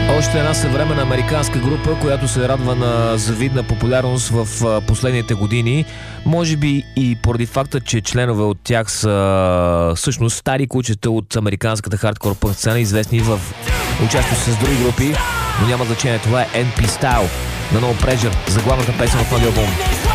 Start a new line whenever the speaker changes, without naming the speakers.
Още една съвременна американска група, която се радва на завидна популярност в последните години. Може би и поради факта, че членове от тях са всъщност стари кучета от американската хардкор пънк сцена, известни в участието с други групи, но няма значение. Това е NP Style на No Pressure за главната песен от новия албум.